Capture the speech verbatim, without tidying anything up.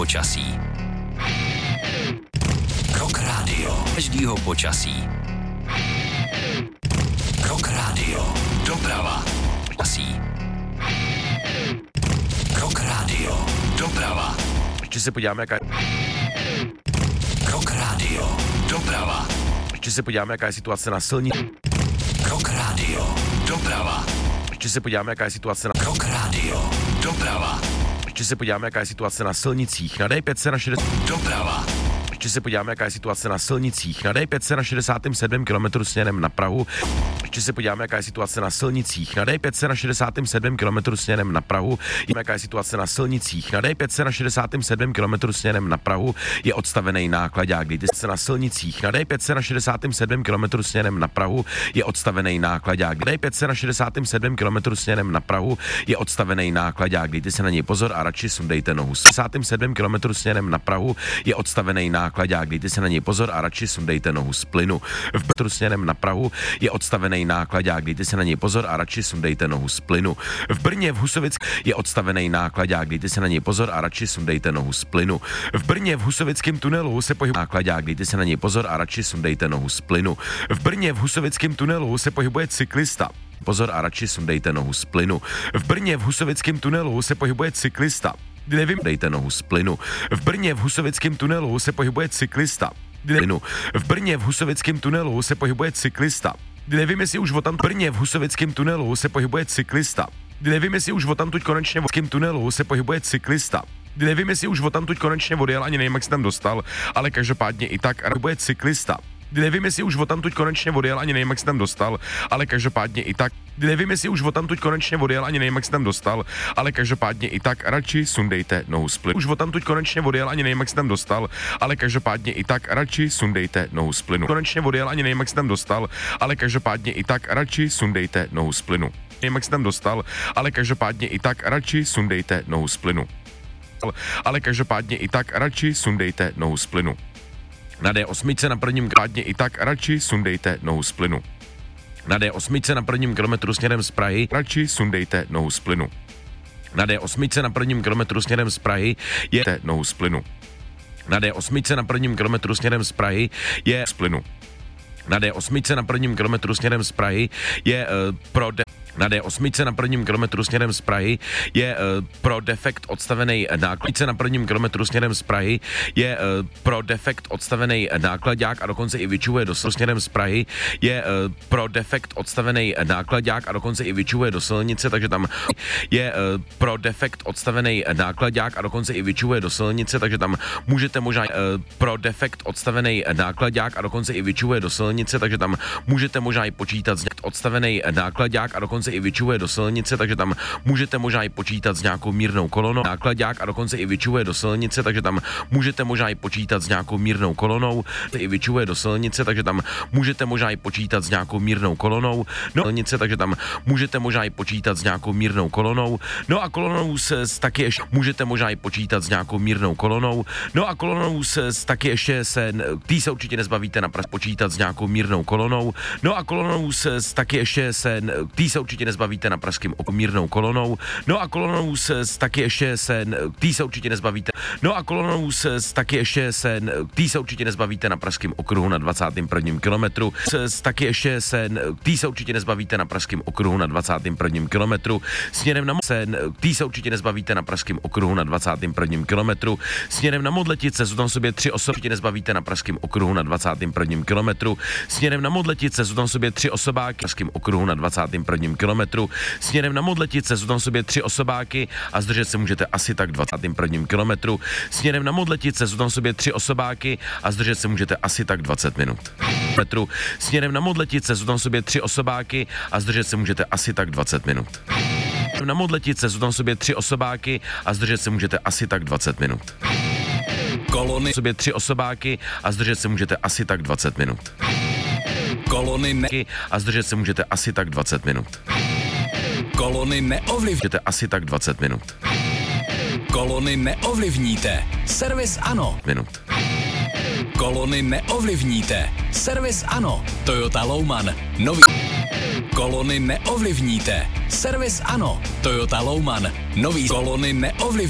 počasí. Rock Radio. Každýho počasí. Rock Radio. Doprava. Počasí. Rock Radio. Doprava. Ještě se podíváme, jaká je... Rock Radio. Doprava. Ještě se podíváme, jaká je situace na silnici. Rock Radio. Doprava. Ještě se podíváme, jaká je situace na... Rock Radio. Doprava. Ještě se podíváme, jaká je situace na silnicích. Na D pět se na šedesát... Doprava. Ještě se podíváme, jaká je situace na silnicích. Na D pět se na šedesátém sedmém kilometru směrem na Prahu. Ještě se podíváme, jaká je situace na silnicích. Na D pět se na šedesátém sedmém kilometru směrem na Prahu. Jaká je situace na silnicích. Na D pět se na šedesátém sedmém kilometru směrem na Prahu je odstavený nákladák. Dejte se na silnicích. Na D pět se na šedesátém sedmém kilometru směrem na Prahu je odstavený nákladák. D pět se na šedesátém sedmém kilometru směrem na Prahu je odstavený nákladák. Dejte se na něj pozor a radši sundejte nohu. šedesátém sedmém kilometru směrem na Prahu je odstavený nákladák. Nákladák, dejte se na něj pozor a radši sundejte nohu z plynu. V metru směrem na Prahu je odstavený nákladák, dejte se na něj pozor a radši sundejte nohu z plynu. V Brně v Husovickém je odstavený nákladák, dejte se na něj pozor a radši sundejte nohu z plynu. V Brně v Husovickém tunelu se pohybuje nákladák, dejte se na něj pozor a radši sundejte nohu z plynu. V Brně v Husovickém tunelu se pohybuje cyklista. Pozor a radši sundejte nohu z plynu. V Brně v Husovickém tunelu se pohybuje cyklista. Nevím, dejte nohu z plynu. V Brně v Husovickém tunelu se pohybuje cyklista. Plynu. V Brně v Husovickém tunelu se pohybuje cyklista. Nevím, jestli už o tam Brně v Husovickém tunelu se pohybuje cyklista. Nevím, jestli už o tamtuť konečně v Husovickém tunelu se pohybuje cyklista. Nevím, jestli už o tamtuť konečně odjel, ani nevím, jak se tam dostal, ale každopádně i tak pohybuje cyklista. Nevím, jestli už o tamtuť konečně odjel, ani nevím, jak se tam dostal, ale každopádně i tak. Nevím, jestli už o tamtuť konečně odjel, ani nevím, jak se tam dostal, ale každopádně i tak radši sundejte nohu z plynu. Už o tamtuť konečně odjel, ani nevím, jak se tam dostal, ale každopádně i tak radši sundejte nohu z plynu. Konečně odjel, ani nevím, jak se tam dostal, ale každopádně i tak radši sundejte nohu z plynu. Nevím, jak se tam dostal, ale každopádně i tak radši sundejte nohu z plynu. Ale každopádně i tak radši sundejte nohu z plynu. Na D osm na prvním kádně i tak radši sundejte nohu z plynu. Na D osm na prvním kilometru směrem z Prahy radši sundejte nohu z plynu. Na D osm na prvním kilometru směrem z Prahy je nohu z plynu. Na D osm na prvním kilometru směrem z Prahy je z plynu. Na D osm na prvním kilometru směrem z Prahy je uh, pro de- Na D osm na prvním kilometru směrem z Prahy je uh, pro defekt odstavený náklad. Na prvním kilometru směrem z Prahy je uh, pro defekt odstavený nákladák a dokonce i vyčuhuje do silnice. Směrem z Prahy je uh, pro defekt odstavený nákladák a dokonce i vyčuhuje do silnice, takže tam je uh, pro defekt odstavený nákladák a dokonce i vyčuhuje do silnice, takže tam můžete možná uh, pro defekt odstavený nákladák a dokonce i vyčuhuje do silnice, takže tam můžete možná i počítat s odstavený nákladák a dokonce i vyčuhuje do silnice, takže tam můžete možná i počítat s nějakou mírnou kolonou. Nákladák a dokonce i vyčuhuje do silnice, takže tam můžete možná i počítat s nějakou mírnou kolonou. I vyčuhuje do silnice, takže tam můžete možná i počítat s nějakou mírnou kolonou. No, silnice, takže tam můžete možná i počítat s nějakou mírnou kolonou. No a kolonou se taky ještě můžete možná i počítat s nějakou mírnou kolonou. No a kolonou se taky ještě se tý se určitě nezbavíte na pras počítat s nějakou mírnou kolonou. No a kolonou se taky ještě se tý se určitě nezbavíte na pražském oku mírnou kolonou. No a kolonou se taky ještě se tý se určitě nezbavíte. No a kolonou se taky ještě se tý se určitě nezbavíte na pražském okruhu na dvacátém prvním kilometru. Se taky ještě se tý se určitě nezbavíte na pražském okruhu na dvacátém prvním kilometru. Směrem na se tý se určitě nezbavíte na pražském okruhu na dvacátém prvním kilometru. Směrem na Modletice jsou tam sobě tři osoby určitě nezbavíte na pražském okruhu na dvacátém prvním kilometru. Směrem na Modletice jsou tam sobě tři osobáky na pražském okruhu na dvacátém prvním kilometru. Směrem na Modletice jsou tam sobě tři osobáky a zdržet se můžete asi tak dvacátém prvním kilometru. Směrem na Modletice jsou tam sobě tři osobáky a zdržet se můžete asi tak dvacet minut. Metru. Směrem na Modletice jsou tam sobě tři osobáky a zdržet se můžete asi tak dvacet minut. Na Modletice jsou tam sobě tři osobáky a zdržet se můžete asi tak dvacet minut. Kolony sobě tři osobáky a zdržet se můžete asi tak dvacet minut. Kolony ne- a zdržet se můžete asi tak dvacet minut. Kolony neovlivníte asi tak dvacet minut. Kolony neovlivníte. Servis ano. Minut. Kolony neovlivníte. Servis ano. Toyota Louman. Nový. Kolony neovlivníte. Servis ano. Toyota Louman. Nový. Kolony neovlivníte.